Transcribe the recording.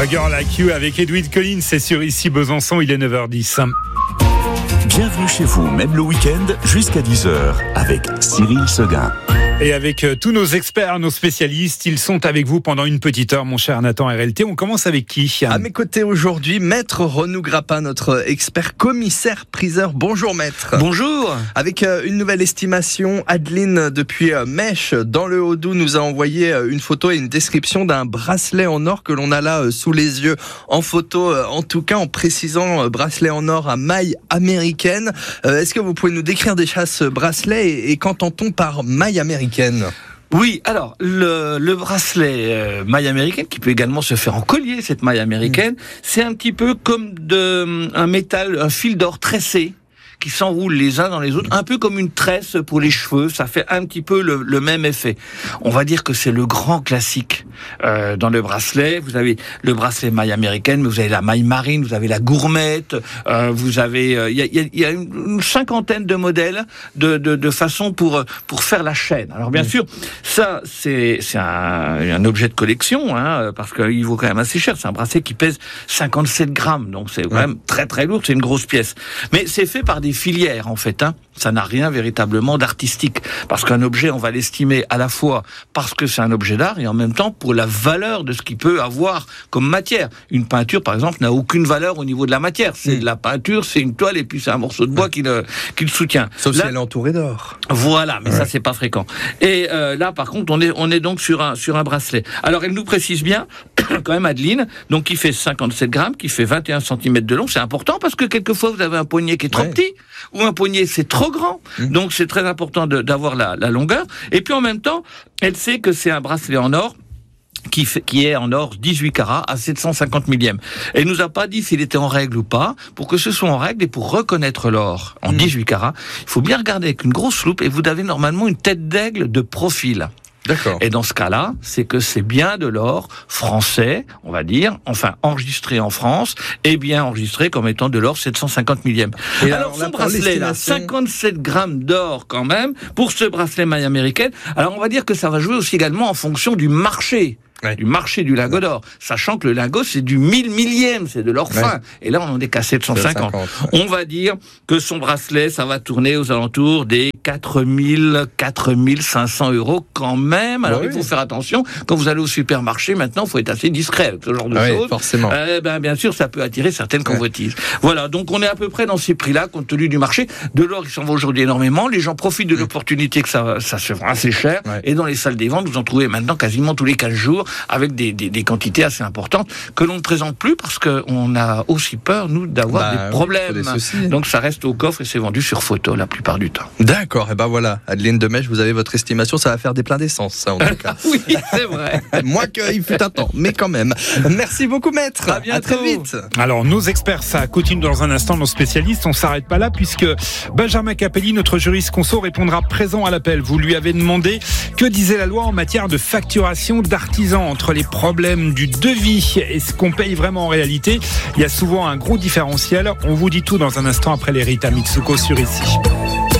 Girl Like You avec Edwin Collins, c'est sur Ici Besançon, il est 9h10. Bienvenue chez vous, même le week-end, jusqu'à 10h, avec Cyril Seguin. Et avec tous nos experts, nos spécialistes, ils sont avec vous pendant une petite heure, mon cher Nathan RLT. On commence avec qui ? À mes côtés aujourd'hui, Maître Renaud Grappin, notre expert commissaire priseur. Bonjour Maître. Bonjour. Avec une nouvelle estimation, Adeline depuis Mèche, dans le Haut-Doubs, nous a envoyé une photo et une description d'un bracelet en or que l'on a là sous les yeux. En photo, en tout cas, en précisant bracelet en or à maille américaine. Est-ce que vous pouvez nous décrire déjà ce bracelet et qu'entend-on par maille américaine ? Oui, alors le bracelet maille américaine, qui peut également se faire en collier, cette maille américaine, c'est un petit peu comme un métal, un fil d'or tressé, qui s'enroulent les uns dans les autres, un peu comme une tresse pour les cheveux. Ça fait un petit peu le même effet. On va dire que c'est le grand classique dans le bracelet. Vous avez le bracelet maille américaine, mais vous avez la maille marine, vous avez la gourmette, vous avez il y a une cinquantaine de modèles de façons pour faire la chaîne. Alors bien sûr, ça c'est un objet de collection, parce qu'il vaut quand même assez cher. C'est un bracelet qui pèse 57 grammes, donc c'est quand même très très lourd. C'est une grosse pièce, mais c'est fait par des filières en fait. Ça n'a rien véritablement d'artistique, parce qu'un objet, on va l'estimer à la fois parce que c'est un objet d'art et en même temps pour la valeur de ce qu'il peut avoir comme matière. Une peinture, par exemple, n'a aucune valeur au niveau de la matière. C'est de la peinture, c'est une toile et puis c'est un morceau de bois qui le soutient. Sauf si elle est entourée d'or. Voilà, mais ça c'est pas fréquent. Et là, par contre, on est donc sur un bracelet. Alors, elle nous précise bien, quand même, Adeline, donc qui fait 57 grammes, qui fait 21 cm de long. C'est important parce que quelquefois vous avez un poignet qui est trop petit ou un poignet c'est trop grand. Donc c'est très important d'avoir la longueur. Et puis en même temps, elle sait que c'est un bracelet en or qui est en or 18 carats à 750 millièmes. Elle nous a pas dit s'il était en règle ou pas. Pour que ce soit en règle et pour reconnaître l'or en 18 carats, il faut bien regarder avec une grosse loupe et vous avez normalement une tête d'aigle de profil. D'accord. Et dans ce cas-là, c'est que c'est bien de l'or français, on va dire, enfin enregistré en France, et bien enregistré comme étant de l'or 750 millièmes. Et alors son bracelet là, 57 grammes d'or quand même, pour ce bracelet maille américaine. Alors on va dire que ça va jouer aussi également en fonction du marché. Du marché du lingot d'or, sachant que le lingot c'est du 1000 millième, c'est de l'or fin, et là on en est qu'à 750. On va dire que son bracelet, ça va tourner aux alentours des 4500 € quand même. Alors il faut faire attention, quand vous allez au supermarché maintenant, il faut être assez discret avec ce genre de choses. Forcément. Bien sûr, ça peut attirer certaines convoitises. Voilà, donc on est à peu près dans ces prix-là, compte tenu du marché. De l'or, il s'en va aujourd'hui énormément, les gens profitent de l'opportunité que ça se vend assez cher, et dans les salles des ventes, vous en trouvez maintenant quasiment tous les 15 jours, avec des quantités assez importantes que l'on ne présente plus parce qu'on a aussi peur, nous, d'avoir des problèmes. Donc ça reste au coffre et c'est vendu sur photo la plupart du temps. D'accord, et ben voilà, Adeline de Mèche, vous avez votre estimation, ça va faire des pleins d'essence, ça en tout cas. Oui, c'est vrai. Moins qu'il fut un temps, mais quand même. Merci beaucoup, Maître. À bientôt. À très vite. Alors, nos experts, ça continue dans un instant, nos spécialistes, on s'arrête pas là puisque Benjamin Capelli, notre juriste conso, répondra présent à l'appel. Vous lui avez demandé que disait la loi en matière de facturation d'artisans. Entre les problèmes du devis et ce qu'on paye vraiment en réalité, il y a souvent un gros différentiel. On vous dit tout dans un instant après les Rita Mitsuko sur Ici.